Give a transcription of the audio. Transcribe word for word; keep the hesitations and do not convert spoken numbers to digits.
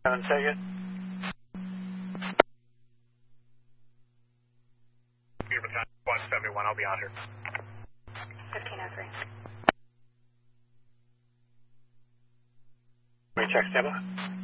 Haven't say it. one seventy-one, I'll be out here. fifteen oh three. Let me check, Stella.